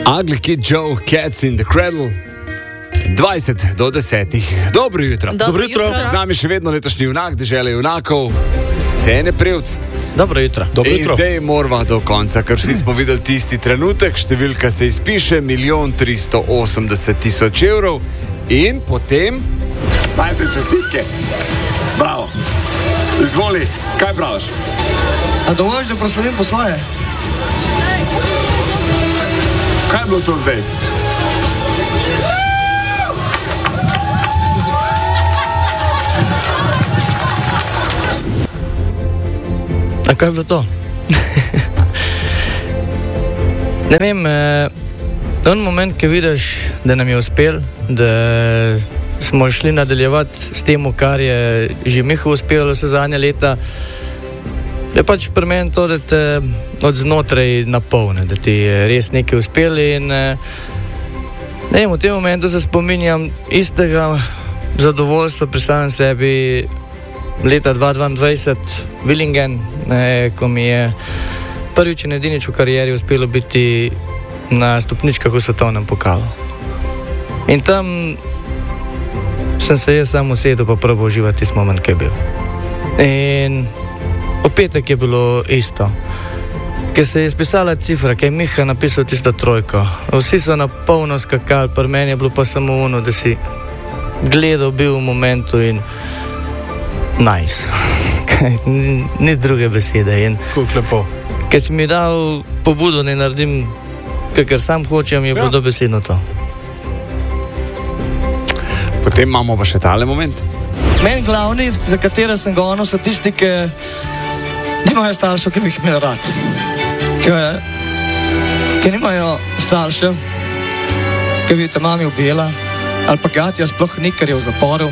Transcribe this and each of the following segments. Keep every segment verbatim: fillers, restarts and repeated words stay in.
Ugly Kid Joe, Cats in the Cradle. dvajset do desetih. Dobro jutro. Dobro jutro. Z nami še vedno letošnji junak, dežele junakov, Cene Prevc. Dobro jutro. Dobro jutro. In zdaj morava do konca, ker vsi smo videli tisti trenutek, številka se izpiše, milijon tristo osemdeset tisoč evrov in potem... Majte čestitke. Bravo. Izvoli, kaj praviš? A dovolj, da proslavim po svoje? Kaj je bilo to zdaj? A kaj je bilo to? Ne vem, eh, en moment, ki vidiš, da nam je uspel, da smo šli nadaljevati s tem, kar je že Miha uspelo vse zadnje leta, je pač pri meni to, da te od znotraj napolne, da ti je res nekaj uspelo in eh, ne vem, v tem momentu se spominjam istega zadovoljstva pri samem sebi leta dva tisoč dvaindvajset Willingen, ne, ko mi je prvič in edinič v karieri uspelo biti na stopničkah v svetovnem pokalu. In tam sem se jaz sam usedel pa probal uživati tisti moment, ki je bil. In v petek je bilo isto. Ker se je izpisala cifra, ki je Miha napisal tisto trojko. Vsi so na polno skakali, pri meni je bilo pa samo ono, da si gledal, bil v momentu in nice. Ni, ni druge besede. In kako lepo. Ker si mi dal pobudo, ne naredim, ker sam hočem, je ja. bilo dobesedno to. Potem imamo pa še tale moment. Meni glavni, za katere sem gonil, so tisti, ki nimajo staršev, ki bi jih imel rad. Ki, ki nimajo staršev, ki bi te mami ubila, ali pa gatja sploh ni, ker je v zaporu.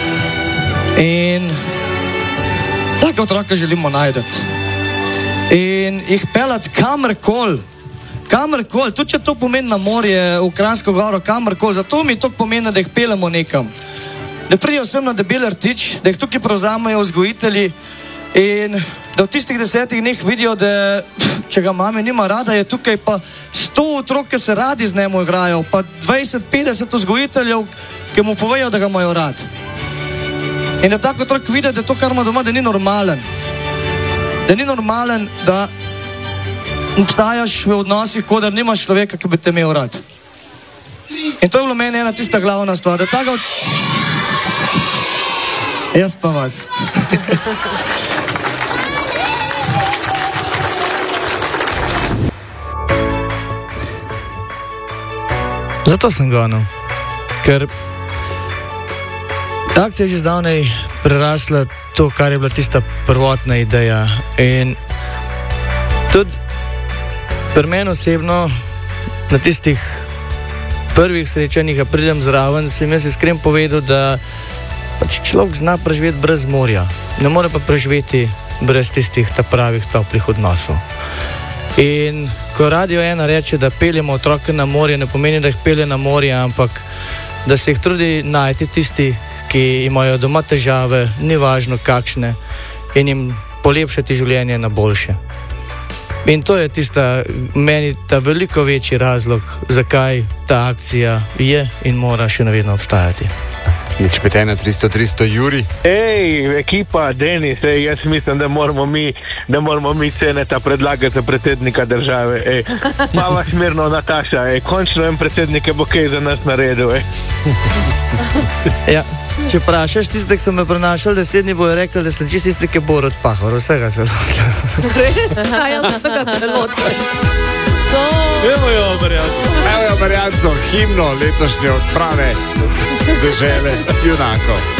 In take otroke želimo najdeti. In jih pelati kamorkoli, kamorkoli, tudi če to pomeni na morje, v Kranjsko goro, kamorkoli, zato mi to pomeni, da jih pelemo nekam. Da prijo sem na Debel Rtič, da jih tukaj prevzamejo vzgojitelji in da v tistih desetih dneh vidijo, da če ga mame nima rada, je tukaj pa sto otrok, ki se radi z njemu igrajo, pa dvajset petdeset vzgojiteljev, ki mu povejo, da ga imajo rad. In da tako otrok vidi, da to, kar ima doma, da ni normalen. Da ni normalen, da obstajaš v odnosih, kot da nimaš človeka, ki bi te imel rad. In to je bilo meni ena tista glavna stvar, da tako... Jaz pa vas. Zato sem gonil, ker akcija je že zdavnej prerasla to, kar je bila tista prvotna ideja. In tudi pri meni osebno na tistih prvih srečanjih, a pridem zraven, sem jaz iskren povedal, da pač človek zna preživeti brez morja, ne more pa preživeti brez tistih ta pravih toplih odnosov. In ko Radio ena reče, da peljemo otroke na morje, ne pomeni, da jih pelje na morje, ampak da se jih trudi najti tisti, ki imajo doma težave, ni važno kakšne, in jim polepšati življenje na boljše. In to je tista, meni ta veliko večji razlog, zakaj ta akcija je in mora še navedno obstajati. Nič pet ena tristo tristo Juri. Ej, ekipa, Denis, ej, jaz mislim, da moramo mi, da moramo mi Ceneta predlagati za predsednika države. Ej, mava smirno, Nataša, ej, končno en predsednik je bo kaj za nas naredil. Ej. Ja, če vprašaš tiste, ki so me prenašali, deset dni bojo rekli, da sem čist isti, ki Borut Pahor, vsega se lotil. Ja, vsega se lotil. Evo jo, Marjanco. Evo jo, Marjanco, himno letošnje odprave dežele junakov.